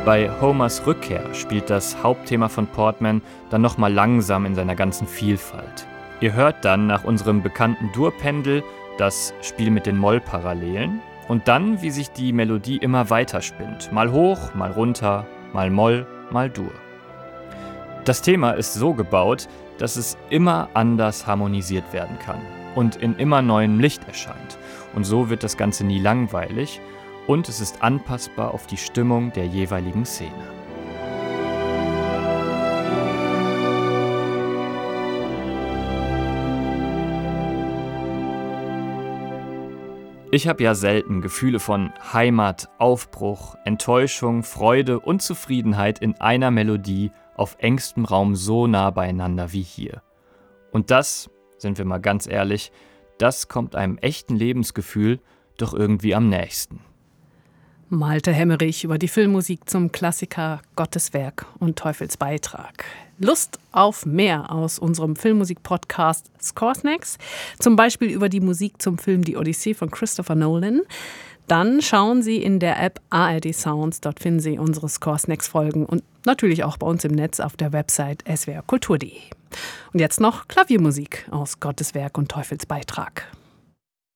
Bei Homers Rückkehr spielt das Hauptthema von Portman dann nochmal langsam in seiner ganzen Vielfalt. Ihr hört dann nach unserem bekannten Dur-Pendel das Spiel mit den Moll-Parallelen und dann, wie sich die Melodie immer weiter spinnt. Mal hoch, mal runter, mal Moll, mal Dur. Das Thema ist so gebaut, dass es immer anders harmonisiert werden kann und in immer neuem Licht erscheint. Und so wird das Ganze nie langweilig und es ist anpassbar auf die Stimmung der jeweiligen Szene. Ich habe ja selten Gefühle von Heimat, Aufbruch, Enttäuschung, Freude und Zufriedenheit in einer Melodie auf engstem Raum so nah beieinander wie hier. Und das, sind wir mal ganz ehrlich, das kommt einem echten Lebensgefühl doch irgendwie am nächsten. Malte Hemmerich über die Filmmusik zum Klassiker Gottes Werk und Teufels Beitrag. Lust auf mehr aus unserem Filmmusik-Podcast Score Snacks, zum Beispiel über die Musik zum Film Die Odyssee von Christopher Nolan. Dann schauen Sie in der App ARD Sounds, dort finden Sie unsere Score Snacks Folgen und natürlich auch bei uns im Netz auf der Website swrkultur.de. Und jetzt noch Klaviermusik aus Gottes Werk und Teufels Beitrag.